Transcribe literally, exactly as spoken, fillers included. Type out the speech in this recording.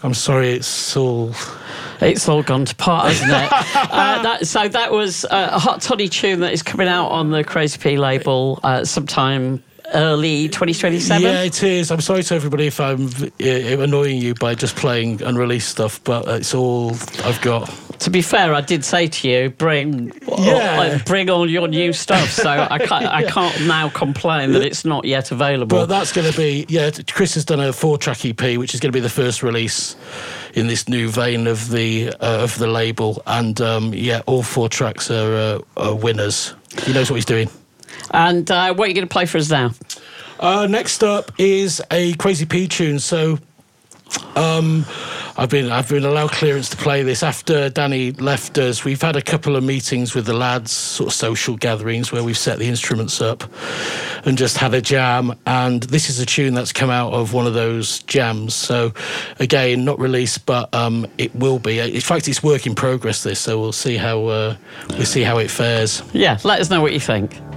I'm sorry, it's all... It's all gone to pot, hasn't it? uh, that, so that was a hot toddy tune that is coming out on the Crazy P label uh, sometime early twenty twenty-seven. Yeah, it is. I'm sorry to everybody if I'm uh, annoying you by just playing unreleased stuff, but it's all I've got. To be fair, I did say to you, bring yeah. all, bring all your new stuff. So I can't, I can't now complain that it's not yet available. But that's going to be, yeah, Chris has done a four-track E P, which is going to be the first release in this new vein of the uh, of the label. And, um, yeah, all four tracks are, uh, are winners. He knows what he's doing. And uh, what are you going to play for us now? Uh, next up is a Crazy P tune. So... Um, I've been I've been allowed clearance to play this after Danny left us. We've had a couple of meetings with the lads, sort of social gatherings where we've set the instruments up and just had a jam. And this is a tune that's come out of one of those jams. So again, not released, but um, it will be. In fact, it's work in progress. This, so we'll see how uh, we'll see how it fares. Yeah, let us know what you think.